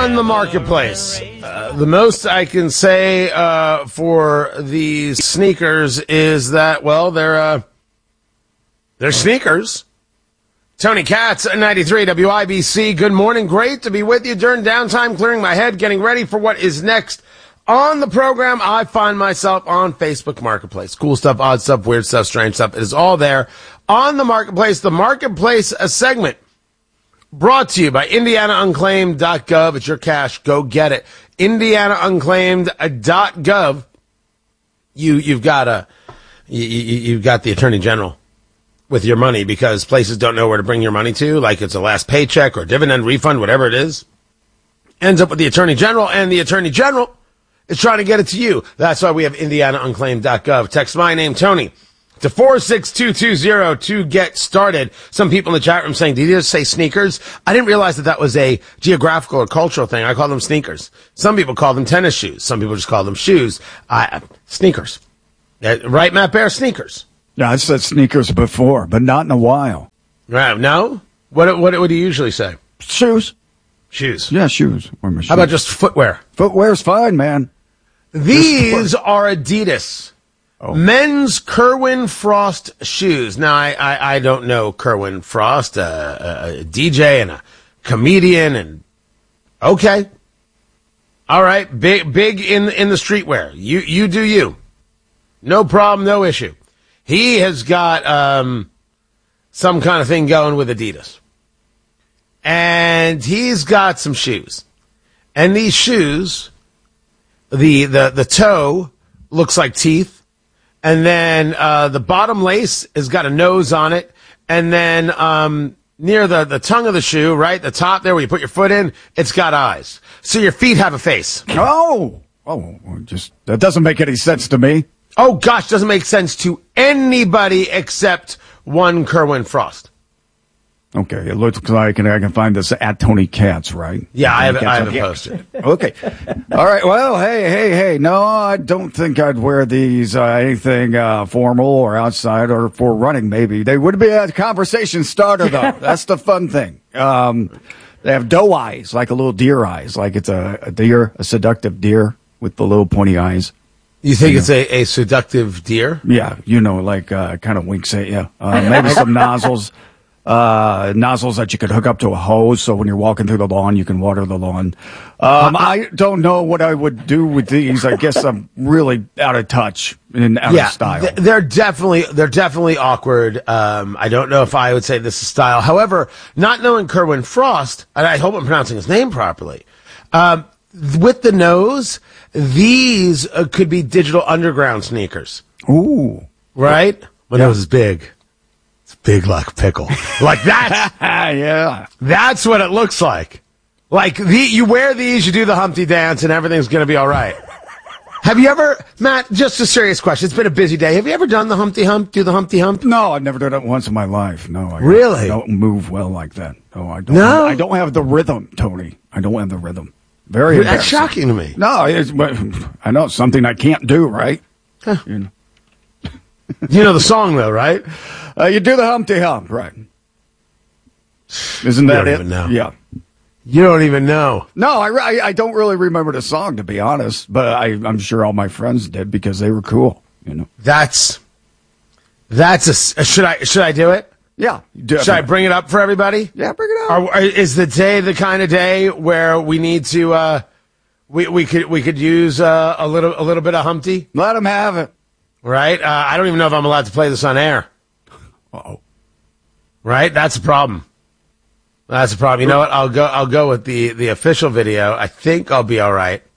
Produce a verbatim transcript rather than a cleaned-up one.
on the marketplace. Uh, the most I can say uh, for these sneakers is that, well, they're uh, they're sneakers. Tony Katz, ninety-three W I B C. Good morning. Great to be with you during downtime, clearing my head, getting ready for what is next on the program. I find myself on Facebook Marketplace. Cool stuff, odd stuff, weird stuff, strange stuff. It is all there on the Marketplace. The Marketplace, a segment brought to you by Indiana Unclaimed dot gov. It's your cash. Go get it. Indiana Unclaimed dot gov. You, you've got a, you, you, you've got the Attorney General with your money because places don't know where to bring your money to, like it's a last paycheck or dividend refund, whatever it is. Ends up with the Attorney General, and the Attorney General is trying to get it to you. That's why we have Indiana Unclaimed dot gov. Text my name, Tony, to four six two two zero to get started. Some people in the chat room saying, did you just say sneakers? I didn't realize that that was a geographical or cultural thing. I call them sneakers. Some people call them tennis shoes. Some people just call them shoes. Uh, sneakers. Uh, right, Matt Bear? Sneakers. Yeah, I said sneakers before, but not in a while. Right. No? What, what, what do you usually say? Shoes. Shoes. Yeah, shoes. How about just footwear? Footwear's fine, man. These are Adidas. Oh. Men's Kerwin Frost shoes. Now, I, I, I don't know Kerwin Frost, uh, a, a D J and a comedian, and okay. All right. Big, big in, in the streetwear. You, you do you. No problem, no issue. He has got um, some kind of thing going with Adidas. And he's got some shoes. And these shoes, the the, the toe looks like teeth. And then uh, the bottom lace has got a nose on it. And then um, near the, the tongue of the shoe, right, the top there where you put your foot in, it's got eyes. So your feet have a face. Oh, oh, just that doesn't make any sense to me. Oh, gosh, doesn't make sense to anybody except one Kerwin Frost. Okay, it looks like, and I can find this at Tony Katz, right? Yeah, I have, I have it posted. Okay. All right, well, hey, hey, hey, no, I don't think I'd wear these, uh, anything uh, formal or outside or for running, maybe. They would be a conversation starter, though. That's the fun thing. Um, they have doe eyes, like a little deer eyes, like it's a, a deer, a seductive deer with the little pointy eyes. You think you it's a, a seductive deer? Yeah, you know, like uh, kind of winks at you. Uh, maybe some nozzles, uh, nozzles that you could hook up to a hose, so when you're walking through the lawn, you can water the lawn. Um, I don't know what I would do with these. I guess I'm really out of touch and out yeah, of style. Th- they're definitely they're definitely awkward. Um, I don't know if I would say this is style. However, not knowing Kerwin Frost, and I hope I'm pronouncing his name properly, um, with the nose. These uh, could be Digital Underground sneakers. Ooh. Right? My nose is big. It's big like a pickle. Like that. Yeah. That's what it looks like. Like, the, you wear these, you do the Humpty dance, and everything's going to be all right. Have you ever, Matt, just a serious question. It's been a busy day. Have you ever done the Humpty Hump, do the Humpty Hump? No, I've never done it once in my life. No. I, really? I don't move well like that. No, I don't. No? I don't have the rhythm, Tony. I don't have the rhythm. Very That's shocking to me. No, it's, I know it's something I can't do, right? Huh. You know. You know the song, though, right? Uh, you do the Humpty Hump, right? Isn't that you don't it? Even know. Yeah. You don't even know. No, I, I, I don't really remember the song, to be honest, but I, I'm sure all my friends did because they were cool. You know. That's that's a. Should I should I do it? Yeah. Should I bring it up for everybody? Yeah, bring it up. Are, is the day the kind of day where we need to, uh, we, we could, we could use, uh, a little, a little bit of Humpty? Let them have it. Right? Uh, I don't even know if I'm allowed to play this on air. Uh-oh. Right? That's a problem. That's a problem. You know what? I'll go, I'll go with the, the official video. I think I'll be all right.